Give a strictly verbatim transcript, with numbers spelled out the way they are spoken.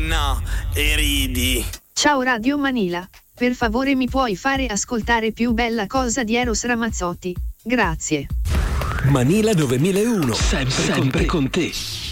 donna e ridi. Ciao Radio Manila, per favore mi puoi fare ascoltare Più bella cosa di Eros Ramazzotti? Grazie. Manila novemilauno, sempre, sempre con te. Con te.